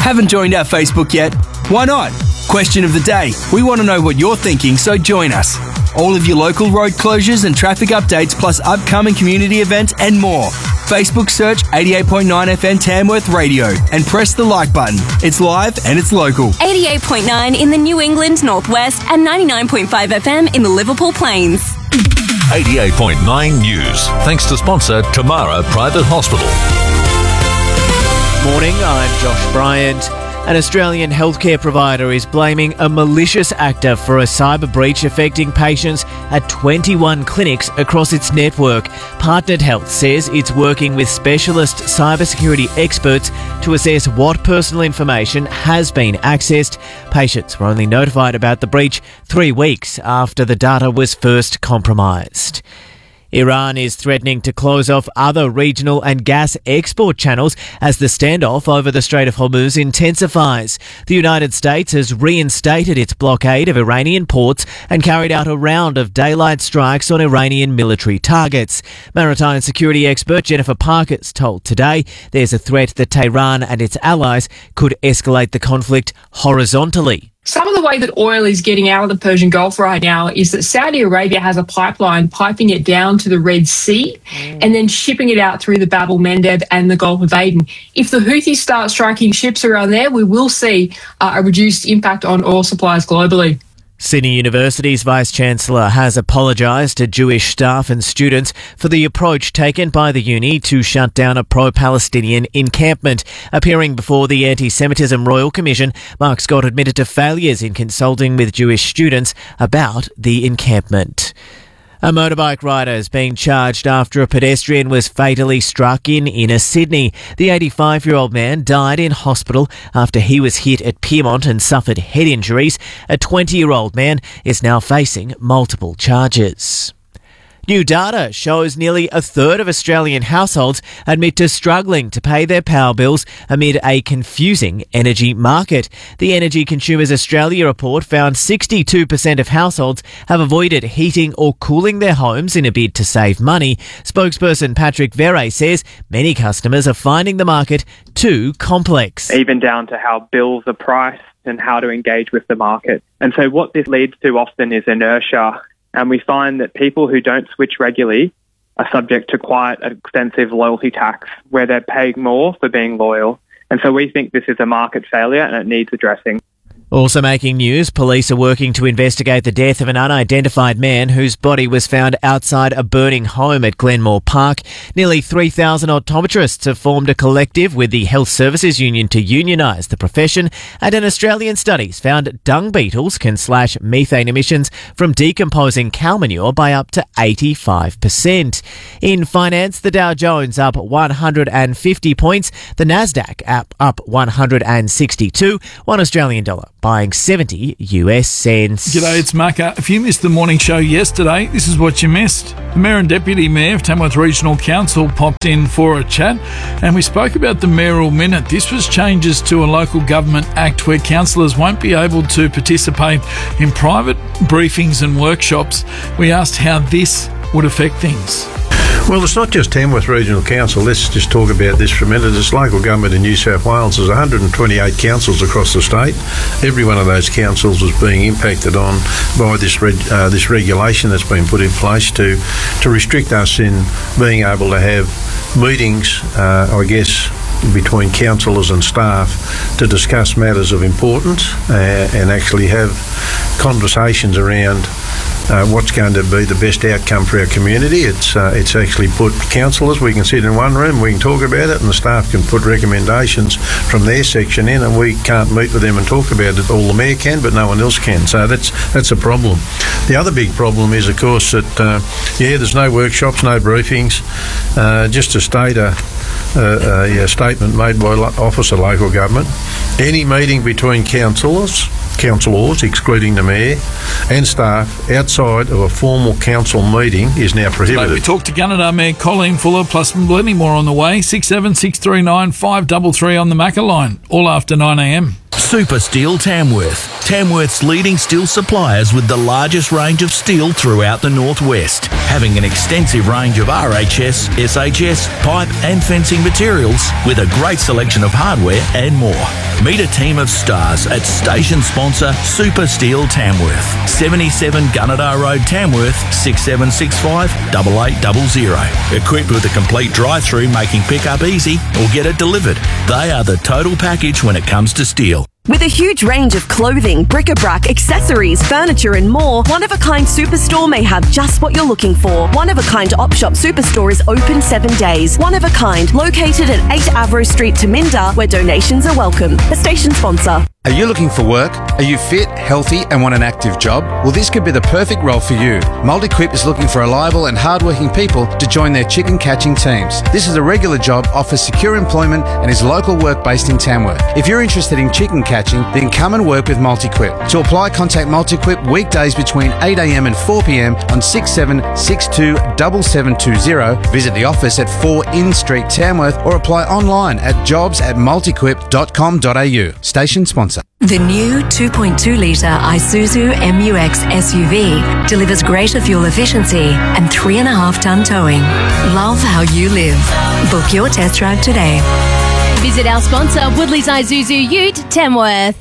Haven't joined our Facebook yet? Why not? Question of the day. We want to know what you're thinking, so join us. All of your local road closures and traffic updates, plus upcoming community events and more. Facebook search 88.9 FM Tamworth Radio and press the like button. It's live and it's local. 88.9 in the New England Northwest and 99.5 FM in the Liverpool Plains. 88.9 News. Thanks to sponsor Tamara Private Hospital. Morning, I'm Josh Bryant. An Australian healthcare provider is blaming a malicious actor for a cyber breach affecting patients at 21 clinics across its network. Partnered Health says it's working with specialist cybersecurity experts to assess what personal information has been accessed. Patients were only notified about the breach 3 weeks after the data was first compromised. Iran is threatening to close off other regional and gas export channels as the standoff over the Strait of Hormuz intensifies. The United States has reinstated its blockade of Iranian ports and carried out a round of daylight strikes on Iranian military targets. Maritime security expert Jennifer Parkers told Today there's a threat that Tehran and its allies could escalate the conflict horizontally. Some of the way that oil is getting out of the Persian Gulf right now is that Saudi Arabia has a pipeline piping it down to the Red Sea and then shipping it out through the Bab el-Mandeb and the Gulf of Aden. If the Houthis start striking ships around there, we will see a reduced impact on oil supplies globally. Sydney University's Vice-Chancellor has apologised to Jewish staff and students for the approach taken by the uni to shut down a pro-Palestinian encampment. Appearing before the Anti-Semitism Royal Commission, Mark Scott admitted to failures in consulting with Jewish students about the encampment. A motorbike rider is being charged after a pedestrian was fatally struck in inner Sydney. The 85-year-old man died in hospital after he was hit at Pyrmont and suffered head injuries. A 20-year-old man is now facing multiple charges. New data shows nearly a third of Australian households admit to struggling to pay their power bills amid a confusing energy market. The Energy Consumers Australia report found 62% of households have avoided heating or cooling their homes in a bid to save money. Spokesperson Patrick Verre says many customers are finding the market too complex. Even down to how bills are priced and how to engage with the market. And so what this leads to often is inertia. And we find that people who don't switch regularly are subject to quite an extensive loyalty tax where they're paying more for being loyal. And so we think this is a market failure and it needs addressing. Also making news, police are working to investigate the death of an unidentified man whose body was found outside a burning home at Glenmore Park. Nearly 3,000 optometrists have formed a collective with the Health Services Union to unionise the profession, and an Australian study's found dung beetles can slash methane emissions from decomposing cow manure by up to 85%. In finance, the Dow Jones up 150 points, the Nasdaq up 162, $1 Australian dollar buying 70 US cents. G'day, it's Macca. If you missed the morning show yesterday, this is what you missed. The Mayor and Deputy Mayor of Tamworth Regional Council popped in for a chat and we spoke about the Mayoral Minute. This was changes to a local government act where councillors won't be able to participate in private briefings and workshops. We asked how this would affect things. Well, it's not just Tamworth Regional Council. Let's just talk about this for a minute. It's local government in New South Wales. There's 128 councils across the state. Every one of those councils was being impacted on by this regulation that's been put in place to restrict us in being able to have meetings, between councillors and staff to discuss matters of importance and actually have conversations around what's going to be the best outcome for our community. It's actually put councillors, we can sit in one room, we can talk about it, and the staff can put recommendations from their section in, and we can't meet with them and talk about it. All the mayor can, but no one else can. So that's a problem. The other big problem is, of course, that there's no workshops, no briefings. Just to state a statement made by Office of Local Government, any meeting between councillors, excluding the mayor, and staff outside of a formal council meeting is now prohibited. So we talked to Gunnedah Mayor Colleen Fuller, plus plenty more on the way. 67639 533 on the Macca line, all after 9 a.m. Super Steel Tamworth. Tamworth's leading steel suppliers with the largest range of steel throughout the northwest, having an extensive range of RHS, SHS, pipe and fencing materials with a great selection of hardware and more. Meet a team of stars at station sponsor Super Steel Tamworth. 77 Gunnedah Road, Tamworth, 6765 8800. Equipped with a complete drive-through making pickup easy or get it delivered. They are the total package when it comes to steel. With a huge range of clothing, bric-a-brac, accessories, furniture and more, One of a Kind Superstore may have just what you're looking for. One of a Kind Op Shop Superstore is open 7 days. One of a Kind, located at 8 Avro Street, Taminda, where donations are welcome. A station sponsor. Are you looking for work? Are you fit, healthy and want an active job? Well, this could be the perfect role for you. Multiquip is looking for reliable and hardworking people to join their chicken catching teams. This is a regular job, offers secure employment and is local work based in Tamworth. If you're interested in chicken catching, then come and work with Multiquip. To apply, contact Multiquip weekdays between 8 a.m. and 4 p.m. on 6762 7720. Visit the office at 4 Inn Street, Tamworth, or apply online at jobs@multiquip.com.au. Station sponsor. The new 2.2-litre Isuzu MU-X SUV delivers greater fuel efficiency and 3.5-tonne towing. Love how you live. Book your test drive today. Visit our sponsor, Woodley's Isuzu Ute, Tamworth.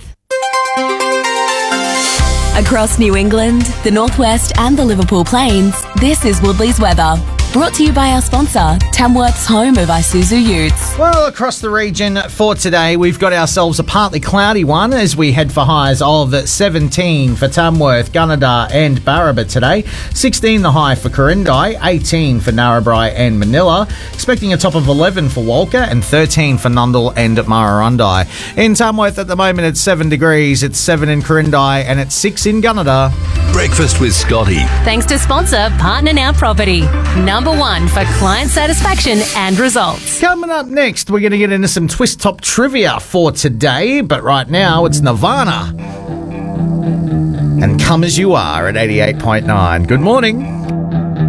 Across New England, the Northwest and the Liverpool Plains, this is Woodley's weather. Brought to you by our sponsor, Tamworth's home of Isuzu Utes. Well, across the region for today, we've got ourselves a partly cloudy one as we head for highs of 17 for Tamworth, Gunnedah and Barraba today. 16 the high for Corindai, 18 for Narrabri and Manila. Expecting a top of 11 for Walker and 13 for Nundle and Murrurundi. In Tamworth at the moment it's 7 degrees, it's 7 in Corindai and it's 6 in Gunnedah. Breakfast with Scotty. Thanks to sponsor Partner Now Property. Number 1 for client satisfaction and results. Coming up next, we're going to get into some Twist Top trivia for today, but right now it's Nirvana. And Come As You Are at 88.9. Good morning.